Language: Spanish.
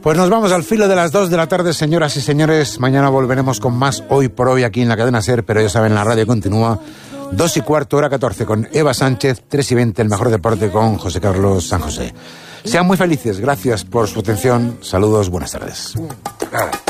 Pues nos vamos al filo de las 2 de la tarde, señoras y señores. Mañana volveremos con más Hoy por Hoy aquí en la cadena SER, pero ya saben, la radio continúa. 2:15, hora 14 con Eva Sánchez, 3:20 el mejor deporte con José Carlos San José. Sean muy felices, gracias por su atención, saludos, buenas tardes.